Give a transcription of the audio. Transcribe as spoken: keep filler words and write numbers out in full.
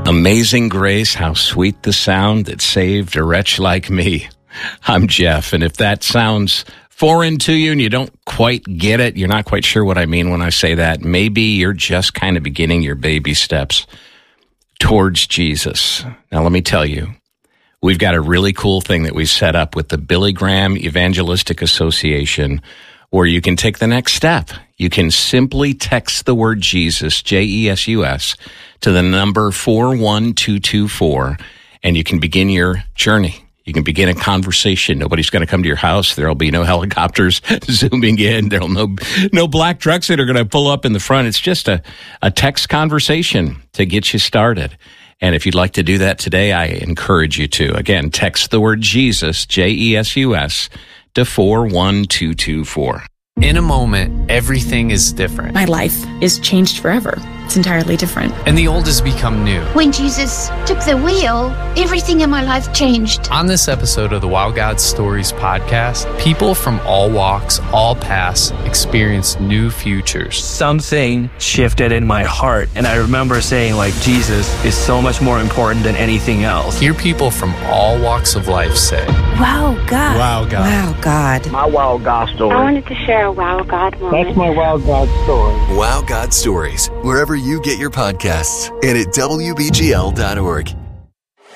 Amazing grace, how sweet the sound that saved a wretch like me. I'm Jeff, and if that sounds foreign to you and you don't quite get it, you're not quite sure what I mean when I say that, maybe you're just kind of beginning your baby steps towards Jesus. Now, let me tell you, we've got a really cool thing that we've set up with the Billy Graham Evangelistic Association where you can take the next step. You can simply text the word Jesus, J E S U S, to the number four one two two four, and you can begin your journey. You can begin a conversation. Nobody's going to come to your house. There'll be no helicopters zooming in. There'll no no black trucks that are going to pull up in the front. It's just a, a text conversation to get you started. And if you'd like to do that today, I encourage you to. Again, text the word Jesus, J E S U S, to four one two two four. In a moment, everything is different. My life is changed forever. It's entirely different. And the old has become new. When Jesus took the wheel, everything in my life changed. On this episode of the Wow God Stories podcast, people from all walks, all paths, experience new futures. Something shifted in my heart, and I remember saying, like, Jesus is so much more important than anything else. Hear people from all walks of life say, Wow God. Wow God. Wow God. My Wow God story. I wanted to share a Wow God moment. That's my Wow God story. Wow God Stories, wherever you get your podcasts, and at W B G L dot org.